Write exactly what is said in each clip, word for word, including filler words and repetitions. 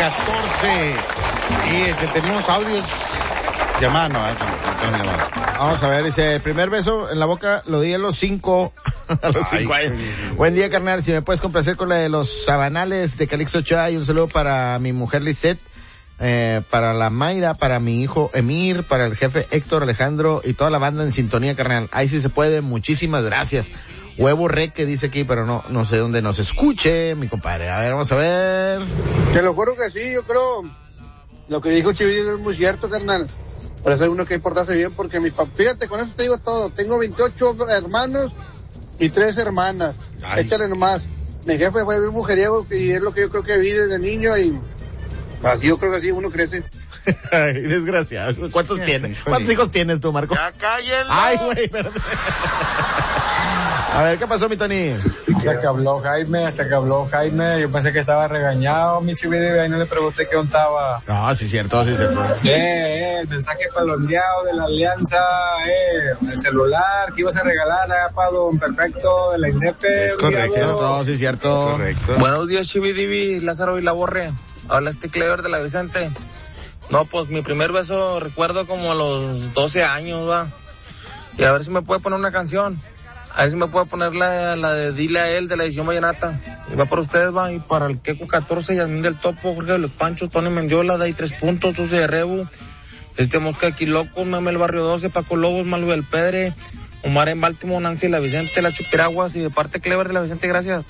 catorce. Y este, tenemos audios. Llamada, no, no, no, no, no. Vamos a ver, dice, el primer beso en la boca lo di a los cinco, a los cinco años. Buen día, carnal, si me puedes complacer con la de los sabanales de Calixto Ochoa, y un saludo para mi mujer Lisette, eh, para la Mayra, para mi hijo Emir, para el jefe Héctor Alejandro y toda la banda en sintonía, carnal. Ahí sí se puede, muchísimas gracias. Huevo Rec que dice aquí, pero no, no sé dónde nos escuche, mi compadre. A ver, vamos a ver. Te lo juro que sí, yo creo, lo que dijo Chivillo es muy cierto, carnal. Por eso hay uno que portarse bien, porque mi papá, fíjate, con eso te digo todo. Tengo veintiocho hermanos y tres hermanas. Ay. Échale nomás. Mi jefe fue muy mujeriego y es lo que yo creo que vi desde niño y así yo creo que así uno crece. Ay, desgraciado. ¿Cuántos tienes? ¿Cuántos hijos tienes tú, Marco? ¡Ya cállenlo! Ay, güey, espérate. A ver, ¿qué pasó, mi Tony? Hasta que habló Jaime, hasta que habló Jaime, yo pensé que estaba regañado, mi Chividibia, y no le pregunté qué ontaba. No, sí es cierto, sí es cierto. Eh, eh, el mensaje palondeado de la alianza, eh, el celular que ibas a regalar a para Don Perfecto de la Indepe. Es correcto, no, sí es cierto. Es correcto. Buenos días, Chividibi, Lázaro y la Borre. Habla este Clever de la Vicente. No, pues mi primer beso recuerdo como a los doce años, va. Y a ver si me puede poner una canción. A ver si me puede poner la, la de Dile a él de la edición vallenata. Y va para ustedes, va. Y para el Queco catorce, Yasmín del Topo, Jorge de los Panchos, Tony Mendiola, Day tres puntos, Susi de Rebu, este Mosca de Quilocos, Meme el Barrio doce, Paco Lobos, Malu del Pedre, Omar en Baltimore, Nancy de la Vicente, La Chupiraguas y de parte Clever de la Vicente, gracias.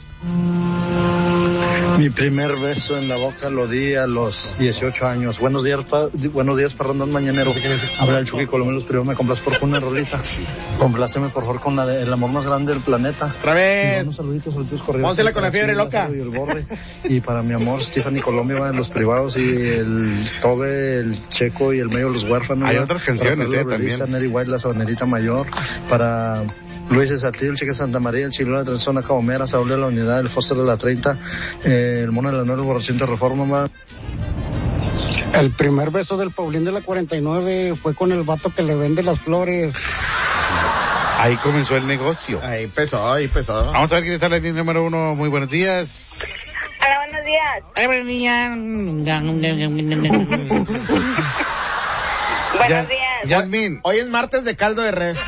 Mi primer beso en la boca lo di a los dieciocho años. Buenos días, pa, buenos días, Parrandón Mañanero. Habla el Chucky Colombianos, pero me compras por una rolita. Compláceme, por favor, con la de El amor más grande del planeta. Otra vez. Unos saluditos, saluditos corridos. Pónsela con la fiebre loca. Y el borre. Y para mi amor, Stephanie Colombia, va en los privados, y el Tobe, el Checo y el medio de los huérfanos. Hay ¿va? otras canciones, eh, también. Neri White, la sabanerita mayor. Para Luis de Satil, Chica Santa María, el Chilón de Trenzona, Cabomera, Saúl de la Unidad, el Foster de la treinta, eh, el Mono de la Nueva, el Borrachín de Reforma, va. El primer beso del Paulín de la cuarenta y nueve fue con el vato que le vende las flores. Ahí comenzó el negocio. Ahí empezó, ahí empezó. Vamos a ver quién está en la línea número uno. Muy buenos días. Hola, buenos días. Ay, buenos días. Buenos días. Yasmín. Hoy es martes de caldo de res.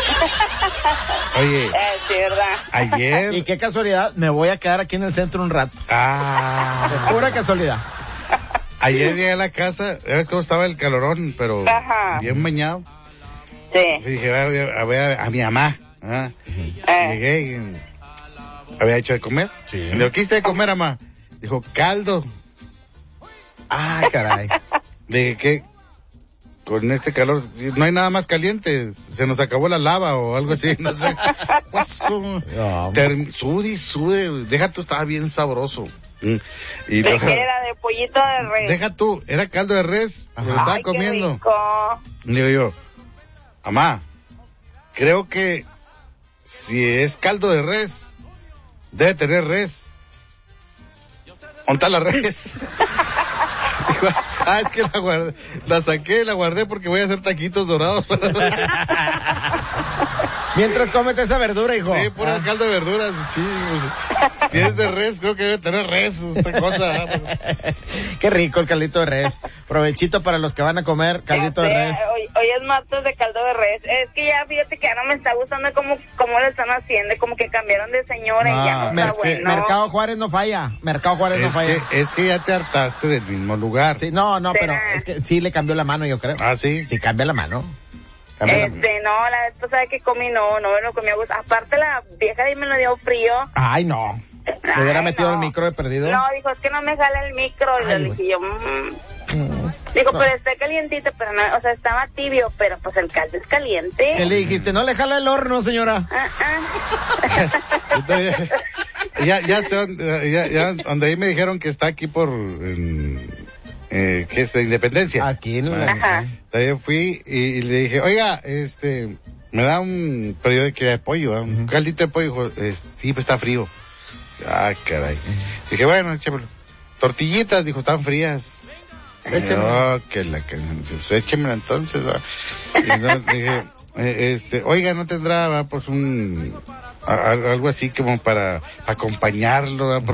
Oye. Eh, sí, ¿verdad? Ayer. Y qué casualidad, me voy a quedar aquí en el centro un rato. Ah. De pura casualidad. Ayer llegué a la casa, ¿ves cómo estaba el calorón? Pero Ajá. bien bañado. Sí. Y dije, voy a ver a, ver a mi mamá. ¿Ah? Eh. Llegué y había hecho de comer. Sí. Le digo, ¿qué hiciste de comer, mamá? Dijo, caldo. Ay, caray. Le dije, ¿qué? Con este calor, no hay nada más caliente, se nos acabó la lava o algo así, no sé. Pues, um, No, term- sude, sude, deja tú, estaba bien sabroso. Mm. Y ¿De deja, qué era? ¿De pollito de res? deja tú, era caldo de res, me lo estaba Ay, comiendo. qué rico. Digo yo, mamá, creo que si es caldo de res, debe tener res. ¿Onta la res? Dijo, ah, es que la guardé, la saqué, la guardé porque voy a hacer taquitos dorados. Mientras cómete esa verdura, hijo. Sí, puro Ah. caldo de verduras, sí. Pues, si es de res, creo que debe tener res esta cosa. Qué rico el caldito de res. Provechito para los que van a comer caldito de Ya sé, res. Hoy, hoy es martes de caldo de res. Es que ya fíjate que ya no me está gustando cómo, cómo lo están haciendo, como que cambiaron de señora y ya no Mer- está bueno. Mercado Juárez no falla. Mercado Juárez no Es falla. que, es que ya te hartaste del mismo lugar. Sí, no, no, pero ¿Será? es que sí le cambió la mano, yo creo. Ah, sí. Sí, cambia la mano. Cambia la mano. Este, no, la vez pasada que comí, no, no me lo comí a gusto. Aparte la vieja ahí me lo dio frío. Ay, no. ¿Le hubiera Ay, metido no. el micro de perdido? No, dijo, es que no me jala el micro. Y Ay, le güey. dije yo, mmm. Mm. Digo, No. pero está calientito, pero no, o sea, estaba tibio, pero pues el caldo es caliente. ¿Qué le dijiste? No le jala el horno, señora. Ah, ah. Entonces, ya, ya sé dónde, ya, ya, donde ahí me dijeron que está aquí por, en, eh, ¿qué es? De Independencia. Aquí en la... Ajá. Entonces fui y, y le dije, oiga, este, me da un periódico de pollo, ¿eh? Un Uh-huh. caldito de pollo. Dijo, es- sí, pues está frío. Ah, caray. Dije, bueno, échamelo. Tortillitas, dijo, están frías. Échemela. Oh, que la que, pues échemela entonces, va. Y entonces dije, eh, este, oiga, ¿no tendrá, va, pues un, a- a- algo así como para acompañarlo, va?